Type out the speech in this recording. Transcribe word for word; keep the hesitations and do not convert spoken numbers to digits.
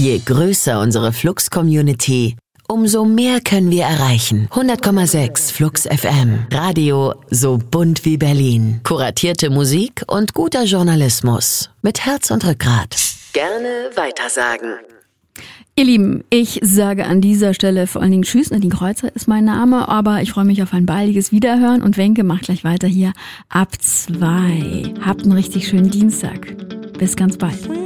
Je größer unsere Flux-Community, umso mehr können wir erreichen. hundert Komma sechs Flux F M. Radio so bunt wie Berlin. Kuratierte Musik und guter Journalismus. Mit Herz und Rückgrat. Gerne weitersagen. Ihr Lieben, ich sage an dieser Stelle vor allen Dingen Tschüss. Nadine Kreuzer ist mein Name, aber ich freue mich auf ein baldiges Wiederhören und Wenke macht gleich weiter hier ab zwei. Habt einen richtig schönen Dienstag. Bis ganz bald.